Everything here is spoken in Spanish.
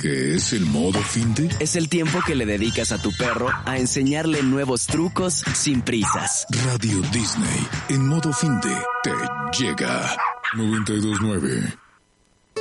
¿Qué es el modo finde? Es el tiempo que le dedicas a tu perro a enseñarle nuevos trucos sin prisas. Radio Disney en modo finde te llega. 92.9